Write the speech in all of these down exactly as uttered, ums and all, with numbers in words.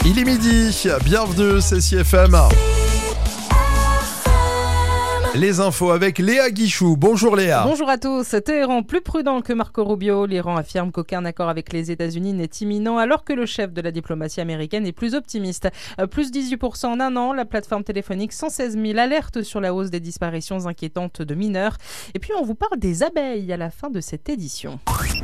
Il est midi, bienvenue, c'est C F M. Les infos avec Léa Guichou. Bonjour Léa. Bonjour à tous. Téhéran plus prudent que Marco Rubio. L'Iran affirme qu'aucun accord avec les États-Unis n'est imminent alors que le chef de la diplomatie américaine est plus optimiste. Plus dix-huit pour cent en un an, la plateforme téléphonique cent seize mille alerte sur la hausse des disparitions inquiétantes de mineurs. Et puis on vous parle des abeilles à la fin de cette édition.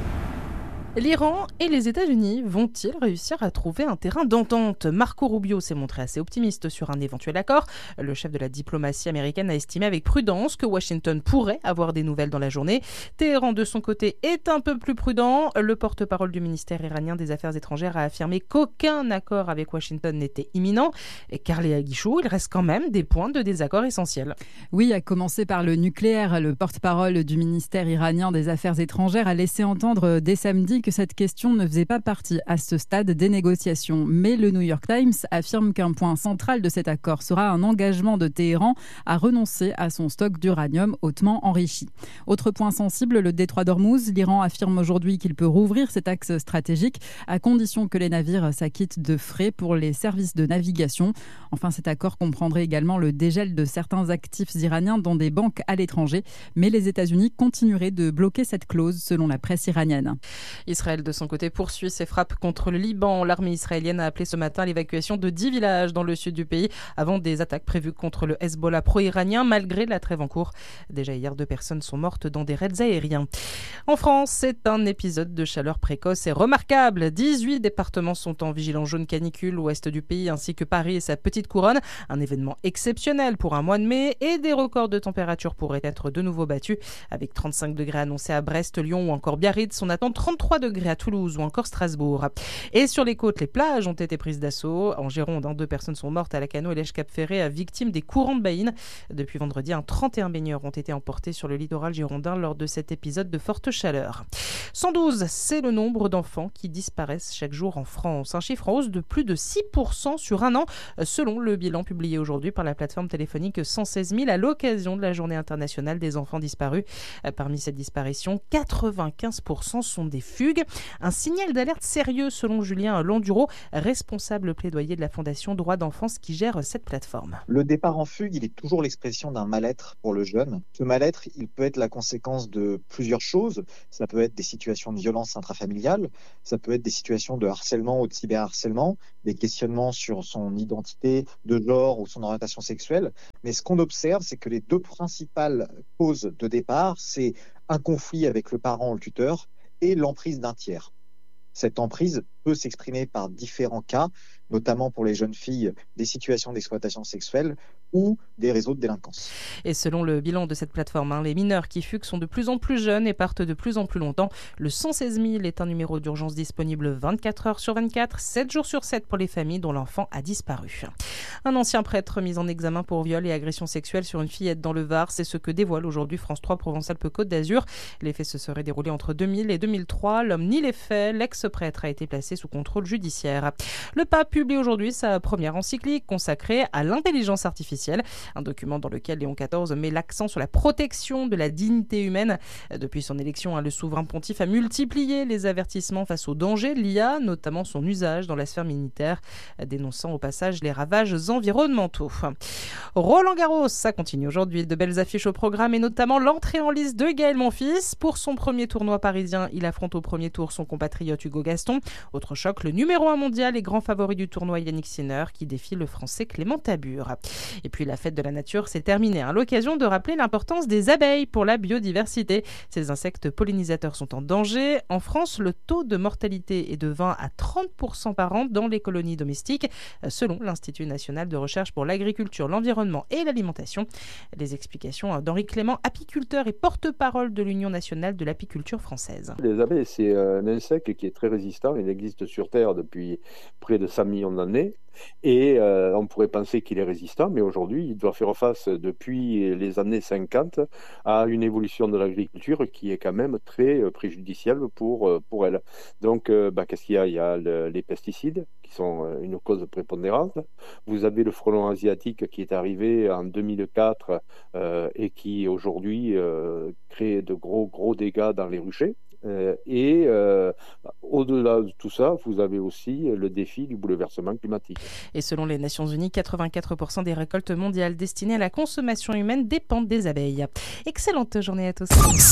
L'Iran et les États-Unis vont-ils réussir à trouver un terrain d'entente ? Marco Rubio s'est montré assez optimiste sur un éventuel accord. Le chef de la diplomatie américaine a estimé avec prudence que Washington pourrait avoir des nouvelles dans la journée. Téhéran, de son côté, est un peu plus prudent. Le porte-parole du ministère iranien des Affaires étrangères a affirmé qu'aucun accord avec Washington n'était imminent. Car Léa Guichou, il reste quand même des points de désaccord essentiels. Oui, à commencer par le nucléaire. Le porte-parole du ministère iranien des Affaires étrangères a laissé entendre dès samedi que cette question ne faisait pas partie à ce stade des négociations. Mais le New York Times affirme qu'un point central de cet accord sera un engagement de Téhéran à renoncer à son stock d'uranium hautement enrichi. Autre point sensible, le détroit d'Ormuz. L'Iran affirme aujourd'hui qu'il peut rouvrir cet axe stratégique à condition que les navires s'acquittent de frais pour les services de navigation. Enfin, cet accord comprendrait également le dégel de certains actifs iraniens dans des banques à l'étranger. Mais les États-Unis continueraient de bloquer cette clause, selon la presse iranienne. Israël, de son côté, poursuit ses frappes contre le Liban. L'armée israélienne a appelé ce matin l'évacuation de dix villages dans le sud du pays avant des attaques prévues contre le Hezbollah pro-iranien malgré la trêve en cours. Déjà hier, deux personnes sont mortes dans des raids aériens. En France, c'est un épisode de chaleur précoce et remarquable. dix-huit départements sont en vigilance jaune canicule, l'ouest du pays ainsi que Paris et sa petite couronne. Un événement exceptionnel pour un mois de mai et des records de température pourraient être de nouveau battus. Avec trente-cinq degrés annoncés à Brest, Lyon ou encore Biarritz, on attend trente-trois degrés à Toulouse ou encore Strasbourg. Et sur les côtes, les plages ont été prises d'assaut. En Gironde, deux personnes sont mortes à Lacanau et Lèche-Cap-Ferré, victimes des courants de Baïne. Depuis vendredi, trente et un baigneurs ont été emportés sur le littoral girondin lors de cet épisode de forte chaleur. cent douze, c'est le nombre d'enfants qui disparaissent chaque jour en France. Un chiffre en hausse de plus de six pour cent sur un an, selon le bilan publié aujourd'hui par la plateforme téléphonique cent seize mille à l'occasion de la Journée internationale des enfants disparus. Parmi ces disparitions, quatre-vingt-quinze pour cent sont des fugues. Un signal d'alerte sérieux selon Julien Landuro, responsable plaidoyer de la Fondation Droits d'Enfance qui gère cette plateforme. Le départ en fugue, il est toujours l'expression d'un mal-être pour le jeune. Ce mal-être, il peut être la conséquence de plusieurs choses. Ça peut être des situations de violence intrafamiliale, ça peut être des situations de harcèlement ou de cyberharcèlement, des questionnements sur son identité de genre ou son orientation sexuelle. Mais ce qu'on observe, c'est que les deux principales causes de départ, c'est un conflit avec le parent ou le tuteur et l'emprise d'un tiers. Cette emprise peut s'exprimer par différents cas, notamment pour les jeunes filles, des situations d'exploitation sexuelle ou des réseaux de délinquance. Et selon le bilan de cette plateforme, hein, les mineurs qui fuguent sont de plus en plus jeunes et partent de plus en plus longtemps. Le cent seize mille est un numéro d'urgence disponible vingt-quatre heures sur vingt-quatre, sept jours sur sept pour les familles dont l'enfant a disparu. Un ancien prêtre mis en examen pour viol et agression sexuelle sur une fillette dans le Var, c'est ce que dévoile aujourd'hui France trois Provence-Alpes-Côte d'Azur. Les faits se seraient déroulés entre deux mille et deux mille trois. L'homme nie les faits, l'ex-prêtre a été placé sous contrôle judiciaire. Le pape publie aujourd'hui sa première encyclique consacrée à l'intelligence artificielle. Un document dans lequel Léon quatorze met l'accent sur la protection de la dignité humaine. Depuis son élection, le souverain pontife a multiplié les avertissements face aux dangers de l'I A, notamment son usage dans la sphère militaire, dénonçant au passage les ravages environnementaux. Roland Garros, ça continue aujourd'hui. De belles affiches au programme et notamment l'entrée en lice de Gaël Monfils. Pour son premier tournoi parisien, il affronte au premier tour son compatriote Hugo Gaston. Autre choc, le numéro un mondial et grand favori du tournoi Yannick Sinner qui défie le français Clément Tabur. Et puis la fête de la nature s'est terminée à l'occasion de rappeler l'importance des abeilles pour la biodiversité. Ces insectes pollinisateurs sont en danger. En France, le taux de mortalité est de vingt à trente pour cent par an dans les colonies domestiques, selon l'Institut national de recherche pour l'agriculture, l'environnement et l'alimentation. Les explications d'Henri Clément, apiculteur et porte-parole de l'Union nationale de l'apiculture française. Les abeilles, c'est un insecte qui est très résistant. Il existe sur Terre depuis près de cent millions d'années. Et euh, on pourrait penser qu'il est résistant, mais aujourd'hui, il doit faire face, depuis les années cinquante, à une évolution de l'agriculture qui est quand même très euh, préjudiciable pour, euh, pour elle. Donc, euh, bah, qu'est-ce qu'il y a? Il y a le, les pesticides, qui sont euh, une cause prépondérante. Vous avez le frelon asiatique qui est arrivé en deux mille quatre euh, et qui, aujourd'hui, euh, crée de gros, gros dégâts dans les ruchers. Euh, et euh, au-delà de tout ça, vous avez aussi le défi du bouleversement climatique. Et selon les Nations Unies, quatre-vingt-quatre pour cent des récoltes mondiales destinées à la consommation humaine dépendent des abeilles. Excellente journée à tous.